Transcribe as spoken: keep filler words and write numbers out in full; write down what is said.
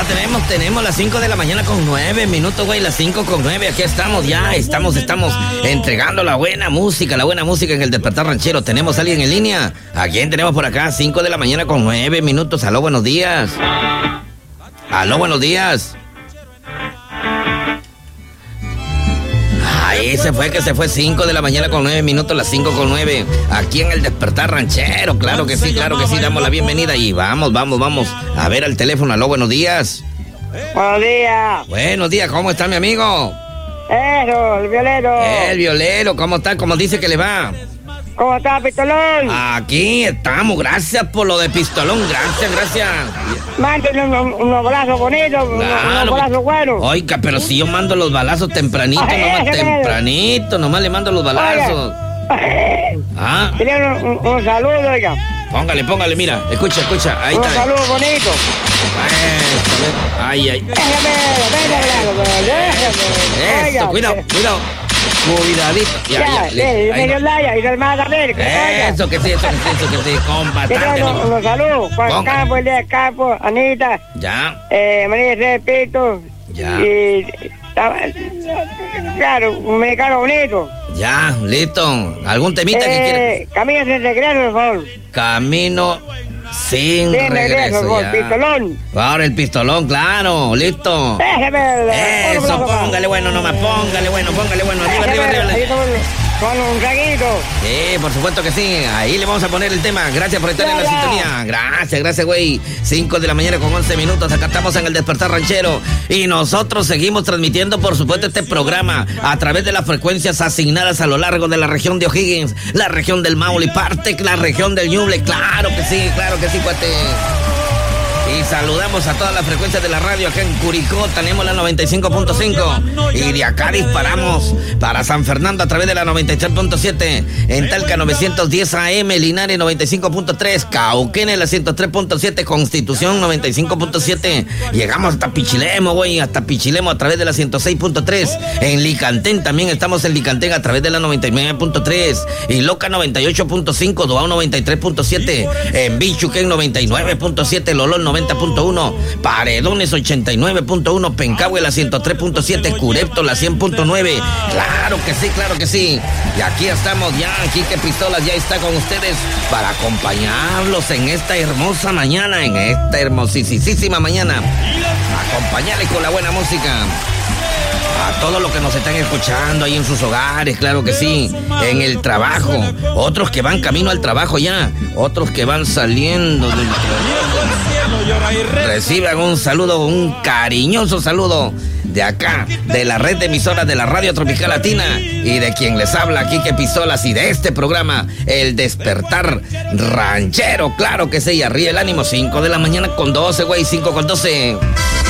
tenemos, tenemos las cinco de la mañana con nueve minutos, güey, las cinco con nueve, aquí estamos ya, estamos, estamos entregando la buena música, la buena música en el Despertar Ranchero. ¿Tenemos a alguien en línea? ¿A quién tenemos por acá? cinco de la mañana con nueve minutos, aló, buenos días. Aló, buenos días. Ahí se fue, que se fue cinco de la mañana con nueve minutos, las cinco con nueve, aquí en el Despertar Ranchero. Claro que sí, claro que sí, damos la bienvenida y vamos, vamos, vamos a ver al teléfono. Aló, buenos días. Buenos días. Buenos días, ¿cómo está mi amigo? Eso, el violero. El violero, ¿cómo está? ¿Cómo dice que le va? ¿Cómo está, Pistolón? Aquí estamos, gracias por lo de Pistolón, gracias, gracias. Mándenle unos, unos balazos bonitos, unos, Claro. unos balazos buenos. Oiga, pero si yo mando los balazos tempranito, Ay, nomás ese mero. tempranito, nomás le mando los balazos. Ah, Quería un, un, un saludo, oiga. póngale, póngale, mira, escucha, escucha, ahí Un está. saludo bonito. Eso, ay, ay. Déjame, déjame, déjame. Esto, cuidado, cuidado. Cuidadito. Ya, Ya, ya, sí, le- ahí medio va. laya y del más también. Eso que sí, eso que sí, eso que sí, compa, Quería tándele. unos, unos saludos. Juan Ponga. Campo, el día de Campo, Anita, Ya, eh, María José Pito. Ya. Y, claro, un mexicano bonito. ya, listo. ¿Algún temita que quiera? Eh, camino sin regreso, por favor. Camino sin Sin regreso, regreso, por favor, ya. Pistolón. Ahora el pistolón, claro, listo. Déjeme. Eso, póngale bueno nomás, póngale bueno, póngale bueno, arriba, arriba, arriba. Ahí arriba. con, con un traguito. Sí, por supuesto que sí. Ahí le vamos a poner el tema. Gracias por estar en la Ya, ya. sintonía. Gracias, gracias, güey. cinco de la mañana con once minutos. Acá estamos en el Despertar Ranchero. Y nosotros seguimos transmitiendo, por supuesto, este programa a través de las frecuencias asignadas a lo largo de la región de O'Higgins, la región del Maule, parte la región del Ñuble. Claro que sí, claro que sí, cuate. Y saludamos a todas las frecuencias de la radio acá en Curicó, tenemos la noventa y cinco punto cinco. Y de acá disparamos para San Fernando a través de la noventa y tres punto siete. En Talca novecientos diez A M, Linares noventa y cinco punto tres, Cauquene la ciento tres punto siete, Constitución noventa y cinco punto siete. Llegamos hasta Pichilemo, güey, hasta Pichilemo a través de la ciento seis punto tres. En Licantén también estamos en Licantén a través de la noventa y nueve punto tres. Y Loca noventa y ocho punto cinco, Doao noventa y tres punto siete. En Bichuquén noventa y nueve punto siete, Lolón noventa punto uno, Paredones ochenta y nueve punto uno, Pencahue la ciento tres punto siete, Curepto la cien punto nueve. Claro que sí, claro que sí. Y aquí estamos ya, Quique Pistolas ya está con ustedes para acompañarlos en esta hermosa mañana, en esta hermosísima mañana. Acompañarles con la buena música. A todos los que nos están escuchando ahí en sus hogares, claro que sí, en el trabajo, otros que van camino al trabajo ya, otros que van saliendo del trabajo. Reciban un saludo, un cariñoso saludo de acá, de la red de emisoras de la Radio Tropical Latina y de quien les habla, Quique Pistolas, y de este programa, El Despertar Ranchero, claro que sí, y arriba el ánimo, cinco de la mañana con doce, güey, cinco con doce.